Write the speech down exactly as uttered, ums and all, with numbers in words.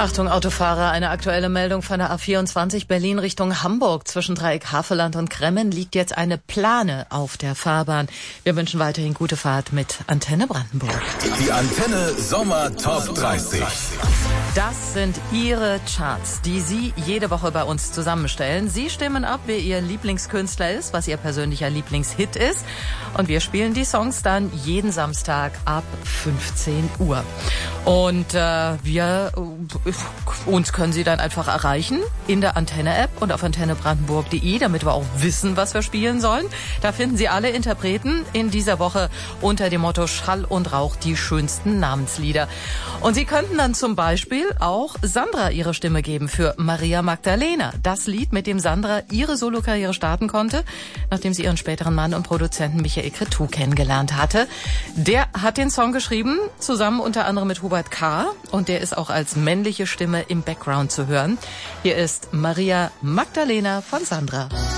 Achtung Autofahrer, eine aktuelle Meldung von der A vierundzwanzig Berlin Richtung Hamburg. Zwischen Dreieck Havelland und Kremmen liegt jetzt eine Plane auf der Fahrbahn. Wir wünschen weiterhin gute Fahrt mit Antenne Brandenburg. Die Antenne Sommer Top dreißig. Das sind Ihre Charts, die Sie jede Woche bei uns zusammenstellen. Sie stimmen ab, wer Ihr Lieblingskünstler ist, was Ihr persönlicher Lieblingshit ist. Und wir spielen die Songs dann jeden Samstag ab fünfzehn Uhr. Und äh, wir uns können Sie dann einfach erreichen in der Antenne-App und auf antenne brandenburg punkt de, damit wir auch wissen, was wir spielen sollen. Da finden Sie alle Interpreten in dieser Woche unter dem Motto Schall und Rauch die schönsten Namenslieder. Und Sie könnten dann zum Beispiel auch Sandra ihre Stimme geben für Maria Magdalena. Das Lied, mit dem Sandra ihre Solokarriere starten konnte, nachdem sie ihren späteren Mann und Produzenten Michael Cretu kennengelernt hatte. Der hat den Song geschrieben, zusammen unter anderem mit Hubert K. Und der ist auch als männliche Stimme im Background zu hören. Hier ist Maria Magdalena von Sandra.